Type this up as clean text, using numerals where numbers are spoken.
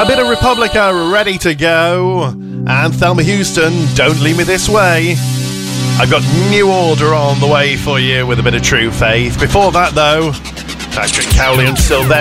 A bit of Republica ready to go. And Thelma Houston, Don't Leave Me This Way. I've got New Order on the way for you with a bit of True Faith. Before that, though, Patrick Cowley and Sylvester